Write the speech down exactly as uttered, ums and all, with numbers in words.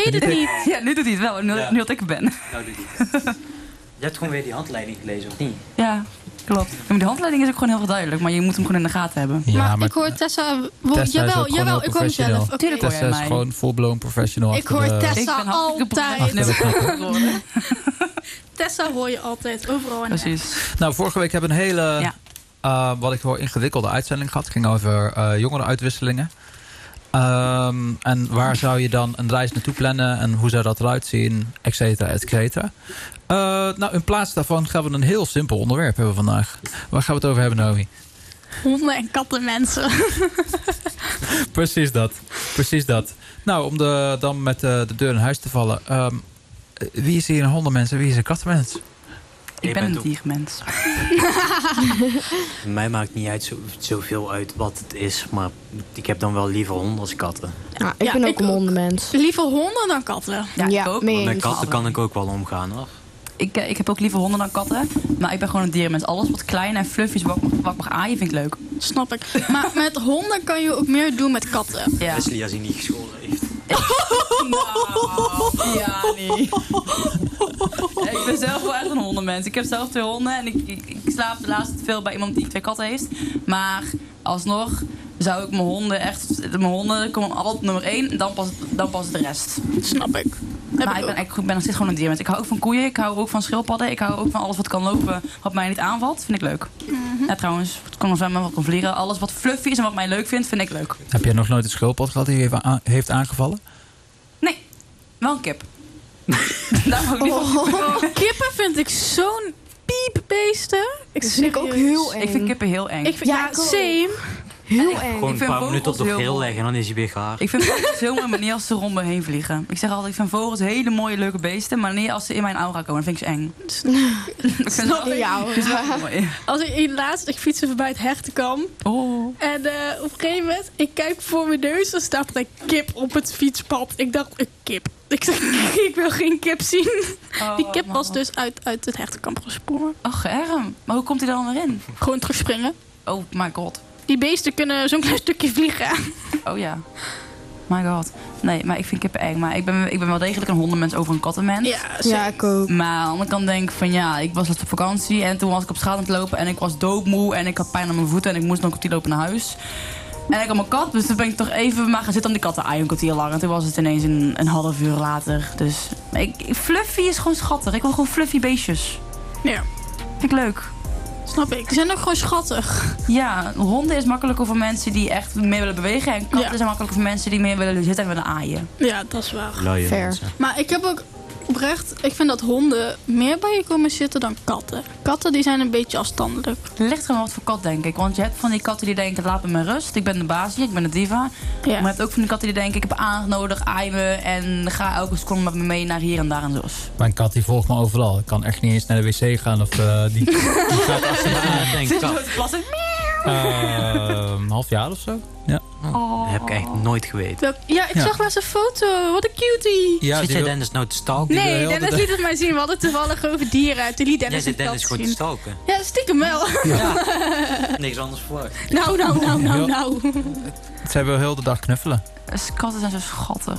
je dit niet? Ja, nu doet hij het wel, nu, Ja. nu dat ik er ben. Nou, doe die. Je hebt gewoon weer die handleiding gelezen, of niet? Ja, klopt. Ja, maar die handleiding is ook gewoon heel erg duidelijk, maar je moet hem gewoon in de gaten hebben. Ja, maar, ik hoor Tessa... Wo- Tessa is ook jawel, gewoon jawel, heel ik hoor mezelf. professioneel. Oké. Tuurlijk hoor Tessa jij is mij. gewoon full-blown professional. Ik achter hoor de- Tessa Ik ben hartstikke altijd. professioneel geworden. Tessa hoor je altijd, overal en Precies. Nou, vorige week hebben we een hele, Ja. uh, wat ik hoor, ingewikkelde uitzending gehad. Het ging over uh, jongerenuitwisselingen. Um, en waar zou je dan een reis naartoe plannen en hoe zou dat eruit zien, et cetera, et cetera. Uh, nou, in plaats daarvan gaan we een heel simpel onderwerp hebben vandaag. Waar gaan we het over hebben, Naomi? Honden en katten mensen. Precies dat. Precies dat. Nou, om de, dan met de, de deur in huis te vallen. Um, wie is hier een hondenmens en wie is een kattenmens? Ik Je ben bent een ook- diermens. Mij maakt niet uit zo, zoveel uit wat het is, maar ik heb dan wel liever honden als katten. Ja, ik Ja, ben ook ik een ook. hondenmens. Liever honden dan katten. Ja, Ja, ik ook. mee Maar met eens. katten kan ik ook wel omgaan, hoor. Ik, eh, ik heb ook liever honden dan katten. Maar ik ben gewoon een dierenmens. Alles wat klein en fluffy is, wat ik mag- wat ik mag aaien, vind ik leuk. Snap ik. Maar met honden kan je ook meer doen met katten. Ja. Wesley als hij niet geschoren heeft. Nou, ja, nee. Ja, ik ben zelf wel echt een hondenmens. Ik heb zelf twee honden en ik, ik, ik slaap de laatste tijd veel bij iemand die twee katten heeft. Maar alsnog zou ik mijn honden echt... Mijn honden komen altijd nummer één en dan pas, dan pas de rest. Snap ik. Heb Maar ik ben, ik ben nog steeds gewoon een diermens. Ik hou ook van koeien, ik hou ook van schildpadden. Ik hou ook van alles wat kan lopen, wat mij niet aanvalt. Vind ik leuk. Ja, trouwens, wat kan zwemmen, wat kan vliegen. Alles wat fluffy is en wat mij leuk vindt, vind ik leuk. Heb jij nog nooit een schildpad gehad die je heeft a- heeft aangevallen? Nee, wel een kip. Daar hou ik niet van. Oh, kippen vind ik zo'n piepbeesten. Ik Dat vind ik ook heel eng. Ik vind kippen heel eng. Ik vind, Ja, ja, ik ook. same. Heel eng. Gewoon Ik een vind paar minuten op de vogels heel grill mooi. leggen en dan is hij weer gaar. Ik vind vogels heel mooi manier als ze rond me heen vliegen. Ik zeg altijd, ik vind vogels hele mooie, leuke beesten. Maar wanneer als ze in mijn aura komen, dan vind ik ze eng. Ik vind ze Snap wel, ik. Ja, ik vind ze wel mooi. Als ik laatst, ik fietste voorbij het hertenkam. Oh. En uh, op een gegeven moment, ik kijk voor mijn neus, er staat er een kip op het fietspad. Ik dacht, een kip. Ik zeg, ik wil geen kip zien. Oh, Die kip man. was dus uit, uit het hertenkamp gesprongen. Ach, erm. Maar hoe komt hij dan weer in? Gewoon terugspringen. Oh my god. Die beesten kunnen zo'n klein stukje vliegen. Oh ja. My god. Nee, maar ik vind kippen eng. Maar ik ben, ik ben wel degelijk een hondenmens over een kattenmens. Ja, Ja, ik ook. Maar aan de andere kant denk ik van ja, ik was laatst op vakantie en toen was ik op straat aan het lopen en ik was doodmoe en ik had pijn aan mijn voeten en ik moest nog een kwartier lopen naar huis. En ik had mijn kat, dus toen ben ik toch even maar gaan zitten om die kat te aaien een kwartier lang. En toen was het ineens een, een half uur later. Dus ik, Fluffy is gewoon schattig. Ik wil gewoon fluffy beestjes. Ja, Vind ik leuk. snap ik. Die zijn ook gewoon schattig. Ja, honden is makkelijker voor mensen die echt meer willen bewegen. En katten Ja. zijn makkelijker voor mensen die meer willen zitten en willen aaien. Ja, dat is waar. Luie Fair. mensen. Maar ik heb ook oprecht, ik vind dat honden meer bij je komen zitten dan katten. Katten die zijn een beetje afstandelijk. Het ligt gewoon wat voor kat, denk ik. Want je hebt van die katten die denken, laat me met rust. Ik ben de baas hier, ik ben de diva. Maar je Ja. hebt ook van die katten die denken, ik heb aandacht nodig, aai me. En ga elke seconde met me mee naar hier en daar en zo's. Mijn kat die volgt me overal. Ik kan echt niet eens naar de wc gaan. Of uh, die, die gaat achter me aan. Ik denk, kat. Plassen. Uh, een half jaar of zo. Ja, Oh. Dat heb ik echt nooit geweten. Welk- Ja, ik Ja. zag laatst een foto. Wat een cutie. ja Zit die jij wil- Dennis nou te stalken? wil Nee, heel de Dennis dag- liet het mij zien. We hadden toevallig over dieren uit. Die liet Jij Dennis zit een kat Dennis gewoon te zien. stalken. Ja, stiekem wel. Niks anders verwacht. Nou, nou, nou, nou, nou. Ze hebben heel de dag knuffelen. Katten zijn zo schattig.